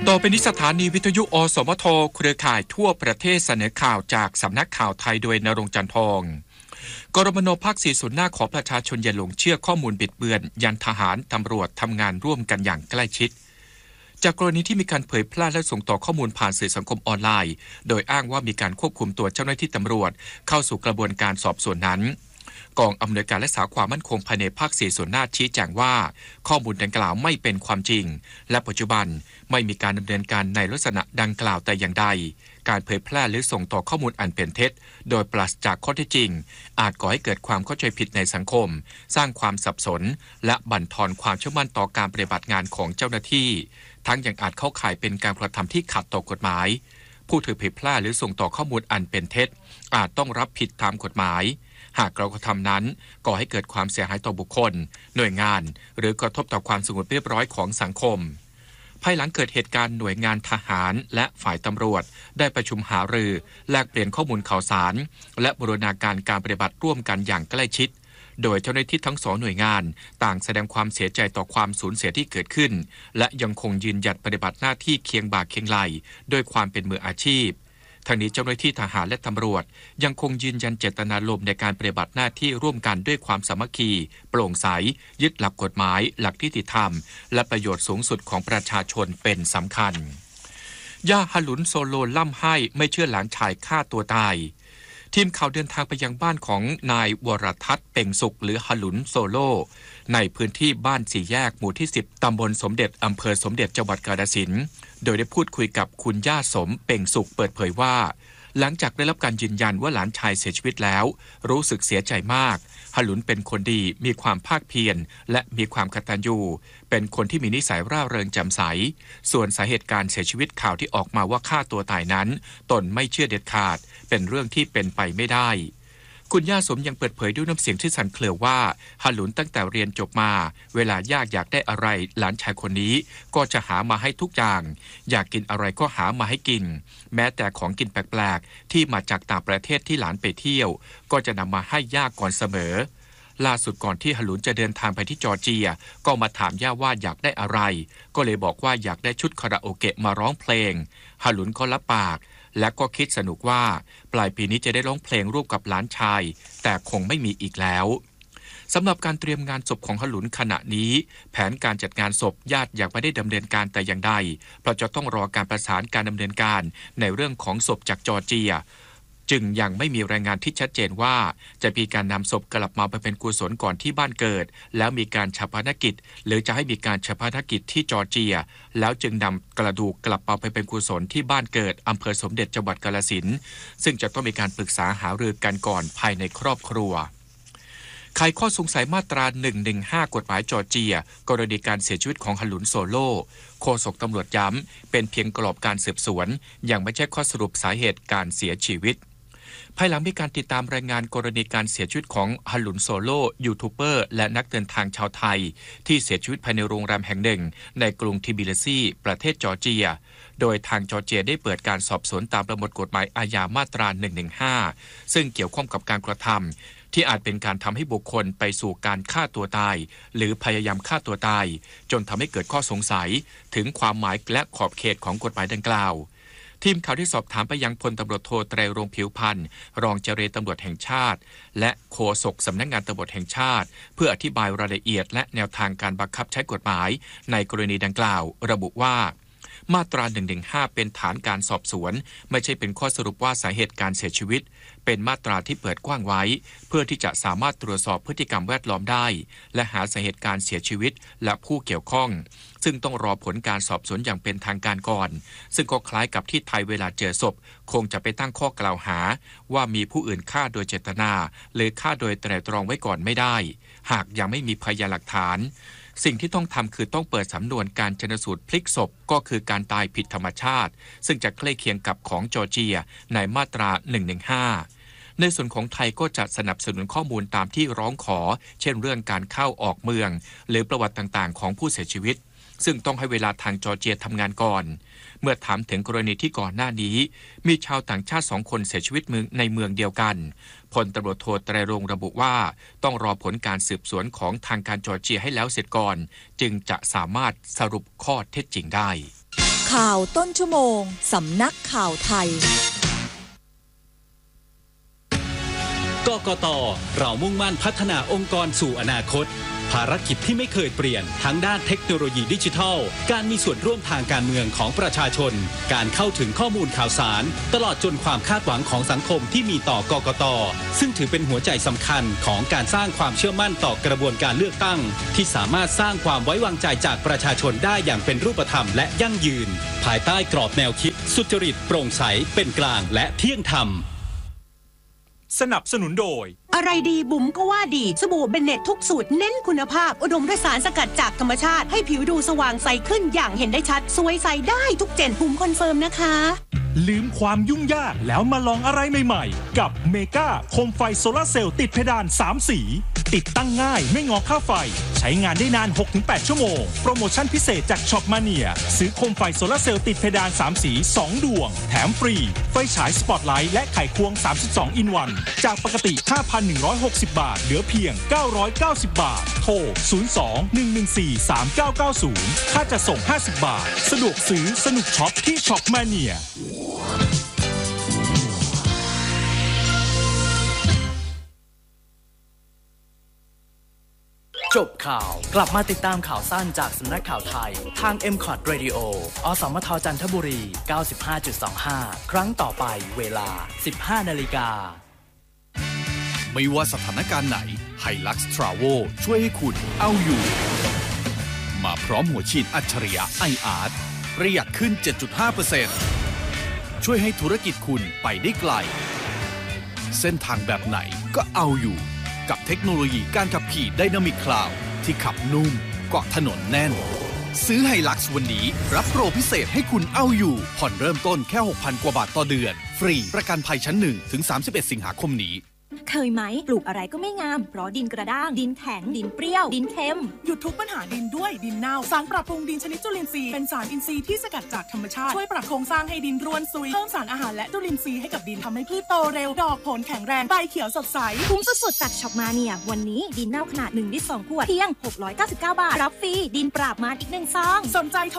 ต่อไปนี้สถานีวิทยุอสมทเครือข่ายทั่วประเทศเสนอข่าวจากสำนักข่าวไทยโดยณรงค์ จันทร์ทองกรมน.ภาค4ส่วนหน้าขอประชาชนอย่าหลงเชื่อข้อมูลบิดเบือนยันทหารตำรวจทำงานร่วมกันอย่างใกล้ชิดจากกรณีที่มีการเผยแพร่และส่งต่อข้อมูลผ่านสื่อสังคมออนไลน์โดยอ้างว่ามีการควบคุมตัวเจ้าหน้าที่ตำรวจเข้าสู่กระบวนการสอบสวนนั้นกองอำนวยการรักษาความมั่นคงภายในภาค4ส่วนหน้าชี้แจงว่าข้อมูลดังกล่าวไม่เป็นความจริงและปัจจุบันไม่มีการดำเนินการในลักษณะดังกล่าวแต่อย่างใดการเผยแพร่หรือส่งต่อข้อมูลอันเป็นเท็จโดยปราศจากข้อเท็จจริงอาจก่อให้เกิดความเข้าใจผิดในสังคมสร้างความสับสนและบั่นทอนความเชื่อมั่นต่อการปฏิบัติงานของเจ้าหน้าที่ทั้งยังอาจเข้าข่ายเป็นการกระทำที่ขัดต่อกฎหมายผู้ถือเผยแพร่หรือส่งต่อข้อมูลอันเป็นเท็จอาจต้องรับผิดตามกฎหมายหากเรากระทำนั้นก่อให้เกิดความเสียหายต่อบุคคลหน่วยงานหรือกระทบต่อความสงบเรียบร้อยของสังคมภายหลังเกิดเหตุการณ์หน่วยงานทหารและฝ่ายตำรวจได้ประชุมหารือแลกเปลี่ยนข้อมูลข่าวสารและบูรณาการการปฏิบัติร่วมกันอย่างใกล้ชิดโดยเจ้าหน้าที่ทั้งสองหน่วยงานต่างแสดงความเสียใจต่อความสูญเสียที่เกิดขึ้นและยังคงยืนหยัดปฏิบัติหน้าที่เคียงบ่าเคียงไหลด้วยความเป็นมืออาชีพทางนี้เจ้าหน้าที่ทหารและตำรวจยังคงยืนยันเจตนารมณ์ในการปฏิบัติหน้าที่ร่วมกันด้วยความสามัคคีโปร่งใสยึดหลักกฎหมายหลักนิติธรรมและประโยชน์สูงสุดของประชาชนเป็นสำคัญย่าฮลุนโซโลล่ำให้ไม่เชื่อหลานชายฆ่าตัวตายทีมข่าวเดินทางไปยังบ้านของนายวรทัศน์เป่งสุขหรือฮลุนโซโลในพื้นที่บ้านสี่แยกหมู่ที่10ตำบลสมเด็จอำเภอสมเด็จจังหวัดกาฬสินธุ์โดยได้พูดคุยกับคุณย่าสมเป่งสุขเปิดเผยว่าหลังจากได้รับการยืนยันว่าหลานชายเสียชีวิตแล้วรู้สึกเสียใจมากฮลุนเป็นคนดีมีความภาคเพียรและมีความกตัญญูเป็นคนที่มีนิสัยร่าเริงแจ่มใสส่วนสาเหตุการเสียชีวิตข่าวที่ออกมาว่าฆ่าตัวตายนั้นตนไม่เชื่อเด็ดขาดเป็นเรื่องที่เป็นไปไม่ได้คุณย่าสมยังเปิดเผยด้วยน้ำเสียงที่สั่นเครือว่าฮลุนตั้งแต่เรียนจบมาเวลาอยากได้อะไรหลานชายคนนี้ก็จะหามาให้ทุกอย่างอยากกินอะไรก็หามาให้กินแม้แต่ของกินแปลกๆที่มาจากต่างประเทศที่หลานไปเที่ยวก็จะนำมาให้ย่าก่อนเสมอล่าสุดก่อนที่ฮลุนจะเดินทางไปที่จอร์เจียก็มาถามย่าว่าอยากได้อะไรก็เลยบอกว่าอยากได้ชุดคาราโอเกะมาร้องเพลงฮลุนก็รับปากและก็คิดสนุกว่าปลายปีนี้จะได้ร้องเพลงร่วมกับหลานชายแต่คงไม่มีอีกแล้วสำหรับการเตรียมงานศพของฮลุนขณะนี้แผนการจัดงานศพญาติยังไม่ได้ดำเนินการแต่อย่างใดเพราะจะต้องรอการประสานการดำเนินการในเรื่องของศพจากจอร์เจียจึงยังไม่มีรายงานที่ชัดเจนว่าจะมีการนำศพกลับมาเป็นกุศลก่อนที่บ้านเกิดแล้วมีการฌาปนกิจหรือจะให้มีการฌาปนกิจที่จอร์เจียแล้วจึงนำกระดูกกลับมาเป็นกุศลที่บ้านเกิดอำเภอสมเด็จจังหวัดกาฬสินธุ์ซึ่งจะต้องมีการปรึกษาหารือกันก่อนภายในครอบครัวไขข้อสงสัยมาตรา115กฎหมายจอร์เจียกรณีการเสียชีวิตของฮลุนโซโลโฆษกตำรวจย้ำเป็นเพียงกรอบการสืบสวนยังไม่ใช่ข้อสรุปสาเหตุการเสียชีวิตภายหลังมีการติดตามรายงานกรณีการเสียชีวิตของฮลุนโซโลยูทูบเบอร์และนักเดินทางชาวไทยที่เสียชีวิตภายในโรงแรมแห่งหนึ่งในกรุงทิบิลิซีประเทศจอร์เจียโดยทางจอร์เจียได้เปิดการสอบสวนตามประมวลกฎหมายอาญามาตรา115ซึ่งเกี่ยวข้องกับการกระทำที่อาจเป็นการทำให้บุคคลไปสู่การฆ่าตัวตายหรือพยายามฆ่าตัวตายจนทำให้เกิดข้อสงสัยถึงความหมายและขอบเขตของกฎหมายดังกล่าวทีมข่าวที่สอบถามไปยังพลตำรวจโทไตรรงค์ผิวพรรณรองเจรตำรวจแห่งชาติและโฆษกสำนักงานตำรวจแห่งชาติเพื่ออธิบายรายละเอียดและแนวทางการบังคับใช้กฎหมายในกรณีดังกล่าวระบุว่ามาตรา115เป็นฐานการสอบสวนไม่ใช่เป็นข้อสรุปว่าสาเหตุการเสียชีวิตเป็นมาตราที่เปิดกว้างไว้เพื่อที่จะสามารถตรวจสอบพฤติกรรมแวดล้อมได้และหาสาเหตุการเสียชีวิตและผู้เกี่ยวข้องซึ่งต้องรอผลการสอบสวนอย่างเป็นทางการก่อนซึ่งก็คล้ายกับที่ไทยเวลาเจอศพคงจะไปตั้งข้อกล่าวหาว่ามีผู้อื่นฆ่าโดยเจตนาหรือฆ่าโดยไตร่ตรองไว้ก่อนไม่ได้หากยังไม่มีพยานหลักฐานสิ่งที่ต้องทำคือต้องเปิดสำนวนการชันสูตรพลิกศพก็คือการตายผิดธรรมชาติซึ่งจะใกล้เคียงกับของจอร์เจียในมาตรา115ในส่วนของไทยก็จะสนับสนุนข้อมูลตามที่ร้องขอเช่นเรื่องการเข้าออกเมืองหรือประวัติต่างๆของผู้เสียชีวิตซึ่งต้องให้เวลาทางจอร์เจียทำงานก่อนเมื่อถามถึงกรณีที่ก่อนหน้านี้มีชาวต่างชาติ2 คนเสียชีวิตในเมืองเดียวกันพลตำรวจโทไตรรงค์ระบุว่าต้องรอผลการสืบสวนของทางการจอร์เจียให้แล้วเสร็จก่อนจึงจะสามารถสรุปข้อเท็จจริงได้ข่าวต้นชั่วโมงสำนักข่าวไทยกกต.เรามุ่งมั่นพัฒนาองค์กรสู่อนาคตภารกิจที่ไม่เคยเปลี่ยนทั้งด้านเทคโนโลยีดิจิทัลการมีส่วนร่วมทางการเมืองของประชาชนการเข้าถึงข้อมูลข่าวสารตลอดจนความคาดหวังของสังคมที่มีต่อกกต.ซึ่งถือเป็นหัวใจสำคัญของการสร้างความเชื่อมั่นต่อกระบวนการเลือกตั้งที่สามารถสร้างความไว้วางใจจากประชาชนได้อย่างเป็นรูปธรรมและยั่งยืนภายใต้กรอบแนวคิดสุจริตโปร่งใสเป็นกลางและเที่ยงธรรมสนับสนุนโดยอะไรดีบุ๋มก็ว่าดีสบู่เบนเน็ตทุกสูตรเน้นคุณภาพอุดมด้วยสารสกัดจากธรรมชาติให้ผิวดูสว่างใสขึ้นอย่างเห็นได้ชัดสวยใสได้ทุกเจนบุ๋มคอนเฟิร์มนะคะลืมความยุ่งยากแล้วมาลองอะไรใหม่ๆกับเมกาโคมไฟโซลาร์เซลล์ติดเพดาน3สีติดตั้งง่ายไม่งอค่าไฟใช้งานได้นาน 6-8 ชั่วโมงโปรโมชั่นพิเศษจากช็อปมาเนียซื้อโคมไฟโซลาร์เซลล์ติดเพดาน3สี2ดวงแถมฟรีไฟฉายสปอตไลท์และไขควง32 อินวันจากปกติ 5,160 บาทเหลือเพียง990 บาทโทร 02-114-3990 ค่าจัดส่ง50 บาทสะดวกซื้อสนุกช็อปที่ช็อปมาเนียจบข่าวกลับมาติดตามข่าวสั้นจากสำนักข่าวไทยทาง MCOT Radio อสมทจันทบุรี 95.25 ครั้งต่อไปเวลา 15 นาฬิกาไม่ว่าสถานการณ์ไหน Hilux Travel ช่วยให้คุณเอาอยู่มาพร้อมหัวฉีดอัจฉริยะ iArt ประหยัดขึ้น 7.5% ช่วยให้ธุรกิจคุณไปได้ไกลเส้นทางแบบไหนก็เอาอยู่กับเทคโนโลยีการขับขี่ Dynamic Cloud ที่ขับนุ่มเกาะถนนแน่นซื้อ Hilux วันนี้รับโปรพิเศษให้คุณเอาอยู่ผ่อนเริ่มต้นแค่ 6,000 กว่าบาทต่อเดือนฟรีประกันภัยชั้น1ถึง31 สิงหาคมนี้เคยไหมปลูกอะไรก็ไม่งามเพราะดินกระด้างดินแข็งดินเปรี้ยวดินเค็มหยุดทุกปัญหาดินด้วยดินเน่าสารปรับปรุงดินชนิดจุลินทรีย์เป็นสารอินทรีย์ที่สกัดจากธรรมชาติช่วยปรับโครงสร้างให้ดินร่วนซุยเพิ่มสารอาหารและจุลินทรีย์ให้กับดินทำให้พืชโตเร็วดอกผลแข็งแรงใบเขียวสดใสคุ้มสุดๆจากช็อปมาเนียวันนี้ดินเน่าขนาด1 ลิตร 2 ขวดเพียง699 บาทรับฟรีดินปราบมารอีก1 ซองสนใจโทร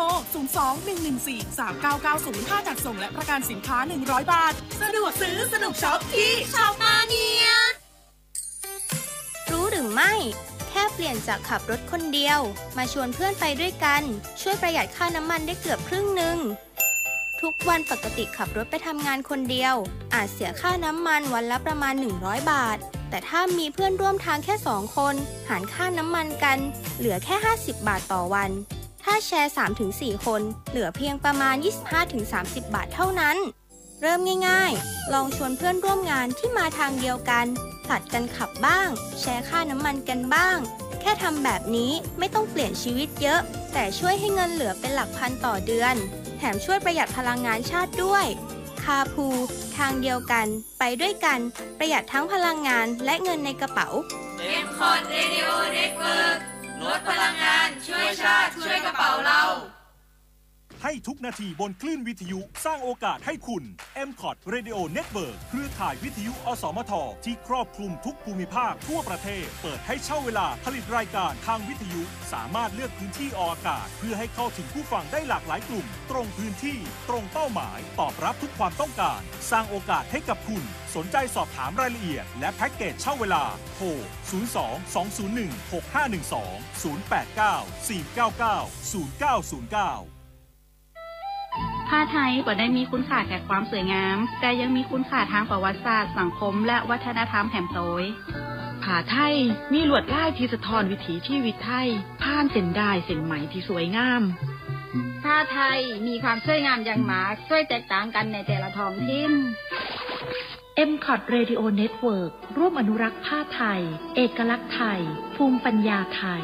02-114-3990 ค่าจัดส่งและประกันสินค้า100 บาทสะดวกซื้อสนุกช็อปที่ช็อปมาเนียรู้หรือไม่แค่เปลี่ยนจากขับรถคนเดียวมาชวนเพื่อนไปด้วยกันช่วยประหยัดค่าน้ำมันได้เกือบครึ่งนึงทุกวันปกติขับรถไปทำงานคนเดียวอาจเสียค่าน้ำมันวันละประมาณ100 บาทแต่ถ้ามีเพื่อนร่วมทางแค่2 คนหารค่าน้ำมันกันเหลือแค่50 บาทต่อวันถ้าแชร์ 3-4 คนเหลือเพียงประมาณ 25-30 บาทเท่านั้นเริ่มง่ายๆลองชวนเพื่อนร่วมงานที่มาทางเดียวกันผลัดกันขับบ้างแชร์ค่าน้ำมันกันบ้างแค่ทำแบบนี้ไม่ต้องเปลี่ยนชีวิตเยอะแต่ช่วยให้เงินเหลือเป็นหลักพันต่อเดือนแถมช่วยประหยัดพลังงานชาติด้วยคาร์พูลทางเดียวกันไปด้วยกันประหยัดทั้งพลังงานและเงินในกระเป๋า MCOT Radio Network ลดพลังงานช่วยชาติช่วยกระเป๋าเราให้ทุกนาทีบนคลื่นวิทยุสร้างโอกาสให้คุณ MCOT Radio Network เครือข่ายวิทยุอสมทที่ครอบคลุมทุกภูมิภาคทั่วประเทศเปิดให้เช่าเวลาผลิตรายการทางวิทยุสามารถเลือกพื้นที่ออกอากาศเพื่อให้เข้าถึงผู้ฟังได้หลากหลายกลุ่มตรงพื้นที่ตรงเป้าหมายตอบรับทุกความต้องการสร้างโอกาสให้กับคุณสนใจสอบถามรายละเอียดและแพ็กเกจเช่าเวลาโทร 02-201-6512 089-499-0909 ผ้าไทยบ่ได้มีคุณค่าแค่ความสวยงามแต่ยังมีคุณค่าทางประวัติศาสตร์สังคมและวัฒนธรรมแห่งโตยผ้าไทยมีลวดลายที่สะท้อนวิถีชีวิตไทยผ่านเส้นด้ายเส้นไหมที่สวยงามผ้าไทยมีความสวยงามอย่างมากช่วยแตกต่างกันในแต่ละท้องถิ่น MCOT Radio Network ร่วมอนุรักษ์ผ้าไทยเอกลักษณ์ไทยภูมิปัญญาไทย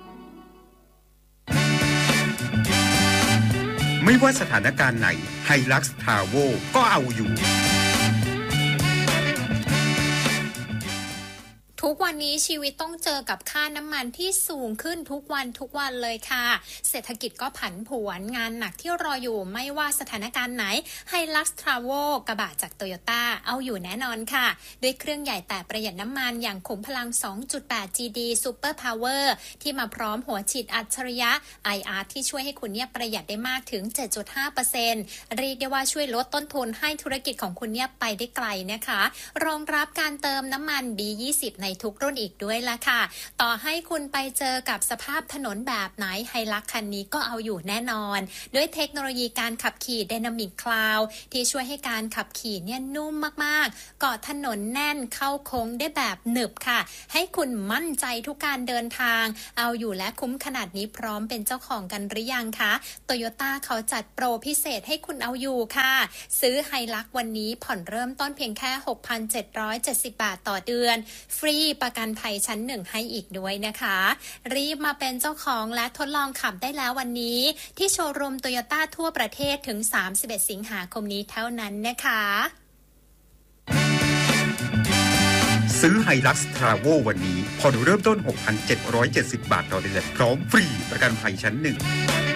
ไม่ว่าสถานการณ์ไหน Hilux Travel ก็เอาอยู่ทุกกวันนี้ชีวิตต้องเจอกับค่าน้ำมันที่สูงขึ้นทุกวันเลยค่ะเศรษฐกิจก็ผันผวนงานหนักที่รออยู่ไม่ว่าสถานการณ์ไหน Hilux Travel กระบะจาก Toyota เอาอยู่แน่นอนค่ะด้วยเครื่องใหญ่แต่ประหยัดน้ำมันอย่างขุมพลัง 2.8 GD Super Power ที่มาพร้อมหัวฉีดอัจฉริยะ IR ที่ช่วยให้คุณเนี่ยประหยัดได้มากถึง 7.5% เรียกได้ว่าช่วยลดต้นทุนให้ธุรกิจของคุณเนี่ยไปได้ไกลนะคะรองรับการเติมน้ำมัน B20 ในทุกรุ่นอีกด้วยล่ะค่ะต่อให้คุณไปเจอกับสภาพถนนแบบไหนไฮลักคันนี้ก็เอาอยู่แน่นอนด้วยเทคโนโลยีการขับขี่ Dynamic Cloud ที่ช่วยให้การขับขี่เนี่ยนุ่มมากๆเกาะถนนแน่นเข้าโค้งได้แบบหนึบค่ะให้คุณมั่นใจทุกการเดินทางเอาอยู่และคุ้มขนาดนี้พร้อมเป็นเจ้าของกันหรือยังคะ Toyota เขาจัดโปรพิเศษให้คุณเอาอยู่ค่ะซื้อไฮลักวันนี้ผ่อนเริ่มต้นเพียงแค่ 6,770 บาทต่อเดือนฟรีประกันภัยชั้น1ให้อีกด้วยนะคะรีบมาเป็นเจ้าของและทดลองขับได้แล้ววันนี้ที่โชว์รูม Toyota ทั่วประเทศถึง31สิงหาคมนี้เท่านั้นนะคะซื้อ Hilux Travel วันนี้ผ่อนเริ่มต้น 6,770 บาทต่อเดือนพร้อมฟรีประกันภัยชั้น1